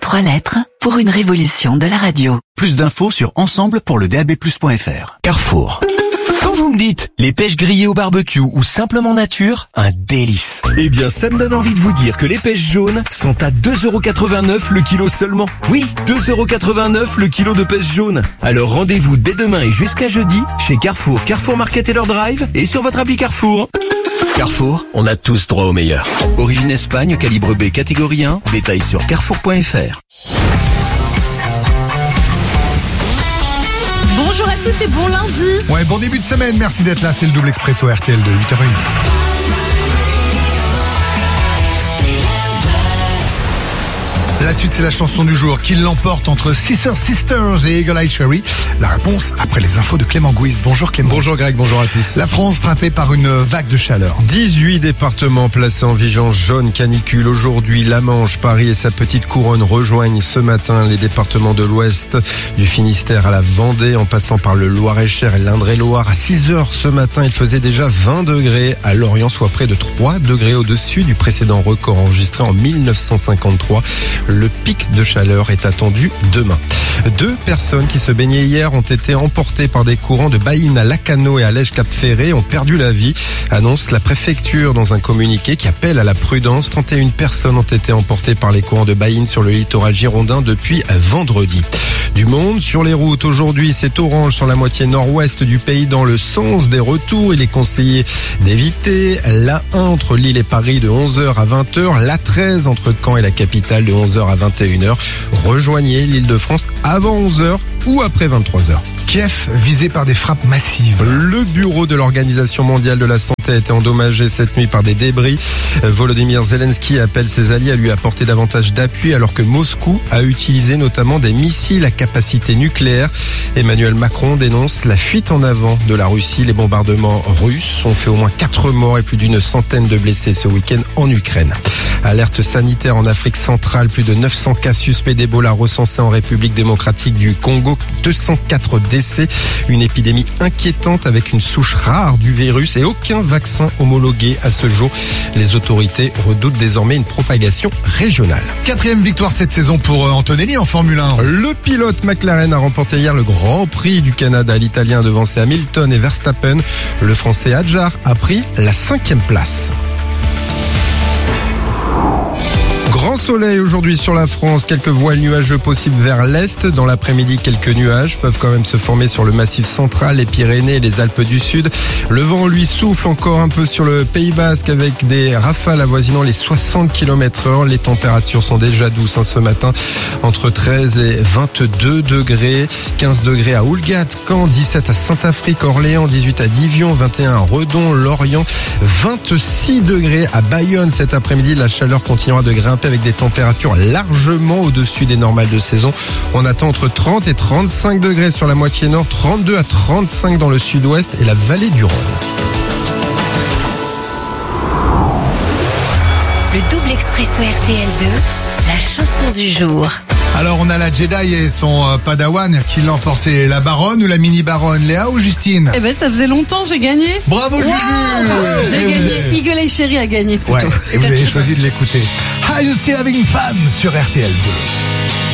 3 lettres pour une révolution de la radio. Plus d'infos sur ensemble pour le DAB+.fr. Carrefour. Quand vous me dites les pêches grillées au barbecue ou simplement nature, un délice. Eh bien, ça me donne envie de vous dire que les pêches jaunes sont à 2,89€ le kilo seulement. Oui, 2,89€ le kilo de pêche jaune. Alors rendez-vous dès demain et jusqu'à jeudi chez Carrefour, Carrefour Market et leur drive et sur votre appli Carrefour. Carrefour, on a tous droit au meilleur. Origine Espagne, calibre B, catégorie 1. Détails sur carrefour.fr. Bonjour à tous et bon lundi. Ouais, bon début de semaine, merci d'être là, c'est le double expresso RTL de 8h01. La suite, c'est la chanson du jour qui l'emporte entre Sisters et Eagle Eye Cherry. La réponse après les infos de Clément Gouise. Bonjour Clément. Bonjour Greg, bonjour à tous. La France frappée par une vague de chaleur. 18 départements placés en vigilance jaune canicule. Aujourd'hui, la Manche, Paris et sa petite couronne rejoignent ce matin les départements de l'Ouest, du Finistère à la Vendée, en passant par le Loir-et-Cher et l'Indre-et-Loire. À 6h ce matin, il faisait déjà 20 degrés à Lorient, soit près de 3 degrés au-dessus du précédent record enregistré en 1953. Le pic de chaleur est attendu demain. 2 personnes qui se baignaient hier ont été emportées par des courants de Baïnes à Lacanau et à Lège-Cap-Ferré, ont perdu la vie, annonce la préfecture dans un communiqué qui appelle à la prudence. 31 personnes ont été emportées par les courants de Baïnes sur le littoral girondin depuis vendredi. Du monde sur les routes. Aujourd'hui, c'est orange sur la moitié nord-ouest du pays dans le sens des retours. Il est conseillé d'éviter l'A1 entre Lille et Paris de 11h à 20h, l'A13 entre Caen et la capitale de 11h à 21h. Rejoignez l'Île-de-France avant 11h ou après 23h. Kiev visé par des frappes massives. Le bureau de l'Organisation mondiale de la santé a été endommagé cette nuit par des débris. Volodymyr Zelensky appelle ses alliés à lui apporter davantage d'appui alors que Moscou a utilisé notamment des missiles à capacité nucléaire. Emmanuel Macron dénonce la fuite en avant de la Russie. Les bombardements russes ont fait au moins 4 morts et plus d'une centaine de blessés ce week-end en Ukraine. Alerte sanitaire en Afrique centrale, plus de 900 cas suspects d'Ebola recensés en République démocratique du Congo, 204 décès, une épidémie inquiétante avec une souche rare du virus et aucun vaccin homologué à ce jour. Les autorités redoutent désormais une propagation régionale. 4e victoire cette saison pour Antonelli en Formule 1. Le pilote McLaren a remporté hier le Grand Prix du Canada. L'Italien a devancé Hamilton et Verstappen. Le Français Hadjar a pris la 5e place. Grand soleil aujourd'hui sur la France, quelques voiles nuageux possibles vers l'est. Dans l'après-midi, quelques nuages peuvent quand même se former sur le massif central, les Pyrénées et les Alpes du Sud. Le vent, lui, souffle encore un peu sur le Pays Basque avec des rafales avoisinant les 60 km/h. Les températures sont déjà douces ce matin, entre 13 et 22 degrés. 15 degrés à Oulgat, Caen, 17 à Saint-Afrique, Orléans, 18 à Divion, 21 à Redon, Lorient, 26 degrés à Bayonne cet après-midi. La chaleur continuera de grimper avec des températures largement au-dessus des normales de saison. On attend entre 30 et 35 degrés sur la moitié nord, 32 à 35 dans le sud-ouest et la vallée du Rhône. Le double expresso RTL2, la chanson du jour. Alors on a la Jedi et son padawan qui l'a emporté, la baronne ou la mini-baronne, Léa ou Justine? Eh ben ça faisait longtemps, j'ai gagné. Bravo Juju. J'ai gagné, Eagle Eye Cherry a gagné plutôt. Ouais, et vous avez choisi de l'écouter. Are You Still Having Fun sur RTL2.